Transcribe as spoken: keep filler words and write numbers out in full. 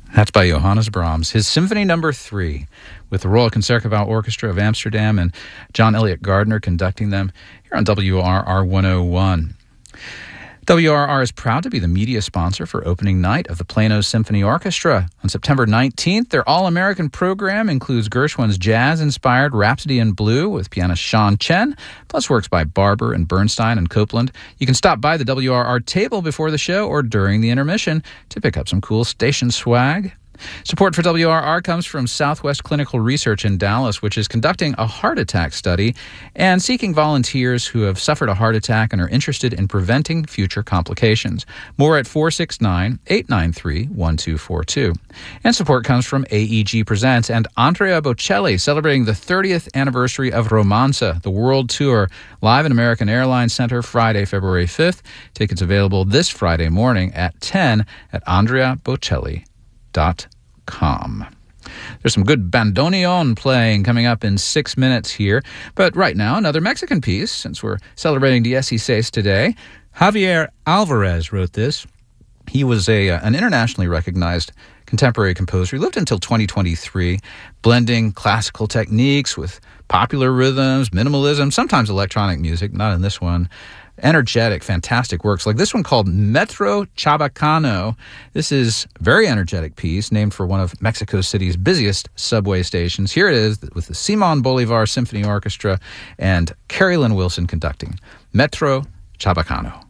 That's by Johannes Brahms, his Symphony Number Three, with the Royal Concertgebouw Orchestra of Amsterdam and John Elliott Gardner conducting them here on W R R one oh one. W R R is proud to be the media sponsor for opening night of the Plano Symphony Orchestra. On September nineteenth, their all-American program includes Gershwin's jazz-inspired Rhapsody in Blue with pianist Sean Chen, plus works by Barber and Bernstein and Copeland. You can stop by the W R R table before the show or during the intermission to pick up some cool station swag. Support for W R R comes from Southwest Clinical Research in Dallas, which is conducting a heart attack study and seeking volunteers who have suffered a heart attack and are interested in preventing future complications. More at four six nine, eight nine three, one two four two. And support comes from A E G Presents and Andrea Bocelli, celebrating the thirtieth anniversary of Romanza, the world tour, live in American Airlines Center Friday, February fifth. Tickets available this Friday morning at ten at andrea bocelli dot com. There's some good bandoneon playing coming up in six minutes here, but right now another Mexican piece, since we're celebrating dieciséis today. Javier Alvarez wrote this. He was a uh, an internationally recognized contemporary composer. He lived until twenty twenty-three, blending classical techniques with popular rhythms, minimalism, sometimes electronic music, not in this one. Energetic, fantastic works like this one called Metro Chabacano. This is a very energetic piece named for one of Mexico City's busiest subway stations. Here it is with the Simon Bolivar Symphony Orchestra and Carrie Lynn Wilson conducting Metro Chabacano.